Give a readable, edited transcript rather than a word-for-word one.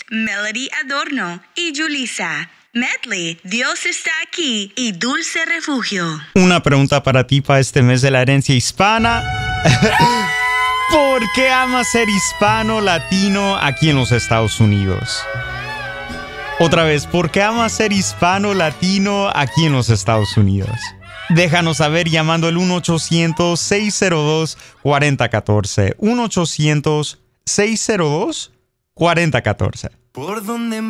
Melody Adorno y Julissa. Medley, Dios está aquí y Dulce Refugio. Una pregunta para ti para este mes de la herencia hispana. ¿Por qué amas ser hispano latino aquí en los Estados Unidos? Otra vez, ¿por qué amas ser hispano latino aquí en los Estados Unidos? Déjanos saber llamando el 1-800-602-4014. 1-800-602-4014. ¿Por dónde